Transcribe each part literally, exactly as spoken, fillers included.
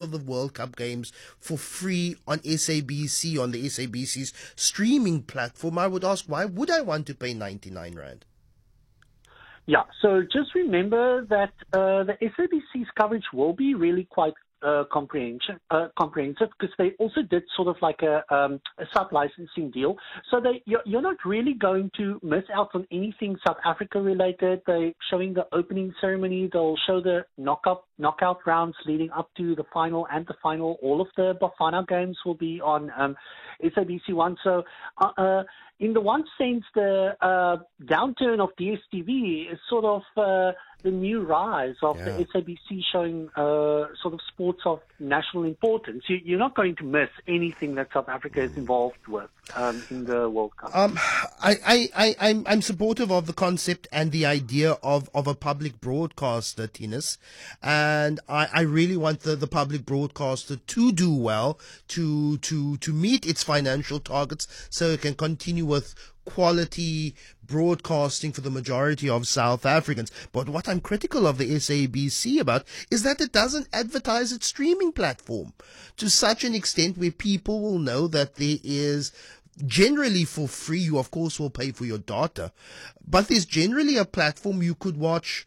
of the World Cup games for free on S A B C, on the S A B C's streaming platform, I would ask, why would I want to pay ninety-nine rand? Yeah, so just remember that uh, the S A B C's coverage will be really quite uh, comprehensive, uh, comprehensive because they also did sort of like a, um, a sub-licensing deal. So they, you're, you're not really going to miss out on anything South Africa related. They're showing the opening ceremony. They'll show the knockout knockout rounds leading up to the final and the final. All of the Bafana games will be on um, S A B C One. So uh, uh, in the one sense, the uh, downturn of D S T V is sort of uh, the new rise of yeah. the S A B C showing uh, sort of sports of national importance. You, you're not going to miss anything that South Africa is involved with um, in the World Cup. Um, I, I, I, I'm, I'm supportive of the concept and the idea of, of a public broadcaster, Tinus, and I, I really want the, the public broadcaster to do well, to, to, to meet its financial targets so it can continue with quality broadcasting for the majority of South Africans. But what I'm critical of the S A B C about is that it doesn't advertise its streaming platform to such an extent where people will know that there is generally for free. You of course will pay for your data, but there's generally a platform you could watch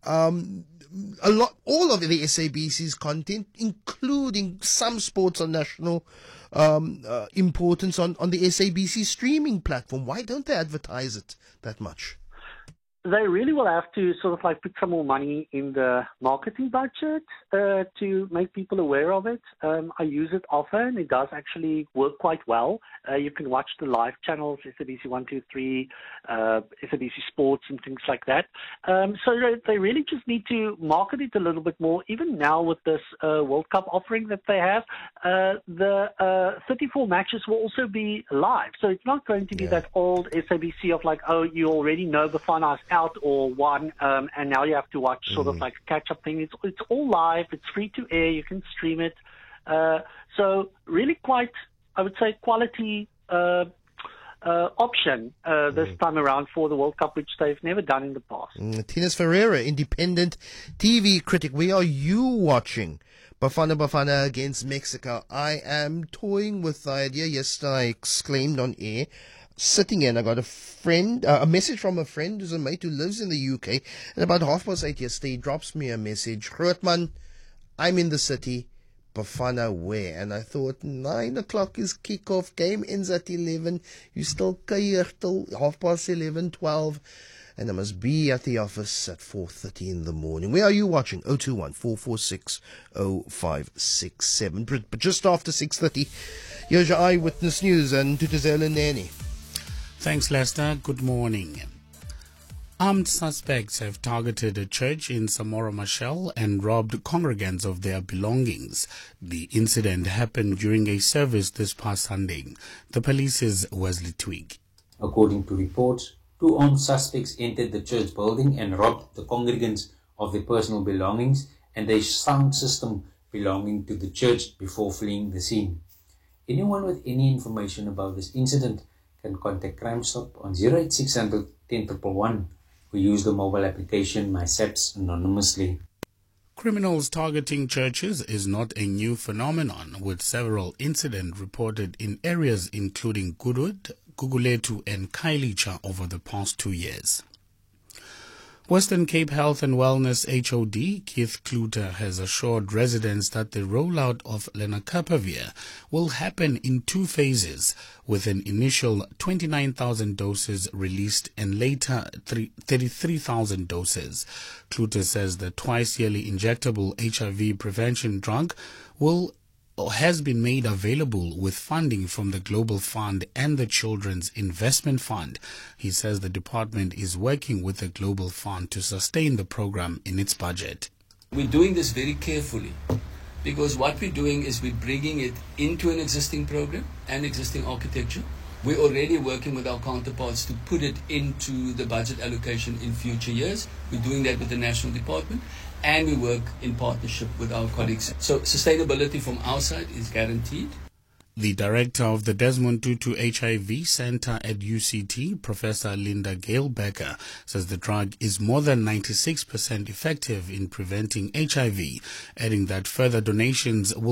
um a lot, all of the S A B C's content, including some sports on national um, uh, importance on, on the S A B C streaming platform. Why don't they advertise it that much? They really will have to sort of like put some more money in the marketing budget uh, to make people aware of it. Um, I use it often. It does actually work quite well. Uh, you can watch the live channels, S A B C one, two, three, uh, S A B C Sports and things like that. Um, so they really just need to market it a little bit more. Even now with this uh, World Cup offering that they have, uh, the uh, thirty-four matches will also be live. So it's not going to be yeah. that old S A B C of like, oh, you already know Bafana's out or one, um, and now you have to watch sort mm. of like catch-up thing. It's, it's all live. It's free to air. You can stream it. Uh, so really quite, I would say, quality uh, uh, option uh, this mm. time around for the World Cup, which they've never done in the past. Mm. Tinus Ferreira, independent T V critic. Where are you watching Bafana Bafana against Mexico? I am toying with the idea. Yesterday I exclaimed on air, sitting here, and I got a friend, uh, a message from a friend who's a mate who lives in the U K, and about half past eight yesterday he drops me a message. Grootman, I'm in the city. Bafana where? And I thought, nine o'clock is kick-off, game ends at eleven, you still kuier till half past eleven, twelve, and I must be at the office at four thirty in the morning. Where are you watching? oh two one, four four six, oh five six seven. But just after six thirty, here's your Eyewitness News and Tutuzela Nene. Thanks, Lester. Good morning. Armed suspects have targeted a church in Samora Machel and robbed congregants of their belongings. The incident happened during a service this past Sunday. The police's Wesley Twig. According to reports, two armed suspects entered the church building and robbed the congregants of their personal belongings and a sound system belonging to the church before fleeing the scene. Anyone with any information about this incident can contact Crime Stop on zero eight six hundred, ten one one one. We use the mobile application MySaps anonymously. Criminals targeting churches is not a new phenomenon, with several incidents reported in areas including Goodwood, Guguletu and Khayelitsha over the past two years. Western Cape Health and Wellness H O D, Keith Kluter, has assured residents that the rollout of lenacapavir will happen in two phases, with an initial twenty-nine thousand doses released and later thirty-three thousand doses. Kluter says the twice-yearly injectable H I V prevention drug will has been made available with funding from the Global Fund and the Children's Investment Fund. He says the department is working with the Global Fund to sustain the program in its budget. We're doing this very carefully because what we're doing is we're bringing it into an existing program and existing architecture. We're already working with our counterparts to put it into the budget allocation in future years. We're doing that with the National Department, and we work in partnership with our colleagues. So sustainability from our side is guaranteed. The director of the Desmond Tutu H I V Center at U C T, Professor Linda Gale Becker, says the drug is more than ninety-six percent effective in preventing H I V, adding that further donations will